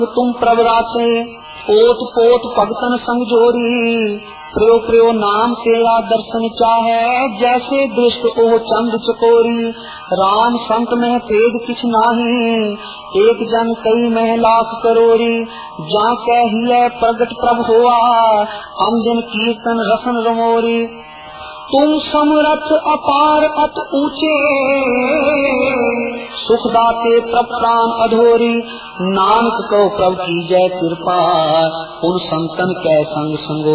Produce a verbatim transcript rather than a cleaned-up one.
तुम प्रभ राते पोत पोत भगतन संग जोरी, प्रियो प्रियो नाम तेरा दर्शन चाहे, जैसे दृष्ट ओ चंद चकोरी। राम संत में भेद किछ नाही, एक जन कई में लाख करोरी। जा कहिए प्रगट प्रभ हुआ, अंजन कीर्तन रसन रमोरी। तुम समरथ अपार अत ऊंचे, सुख दाते प्रभ प्राण अधोरी। नानक को प्रभ की जय कृपा, उन संतन कै संग संगो।